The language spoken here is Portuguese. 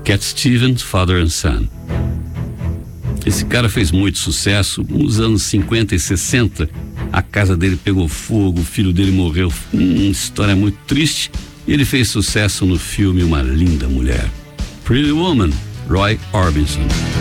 Cat Stevens, Father and Son. Esse cara fez muito sucesso. Nos anos 50 e 60, a casa dele pegou fogo, o filho dele morreu. Uma história muito triste. E ele fez sucesso no filme Uma Linda Mulher. Pretty Woman, Roy Orbison.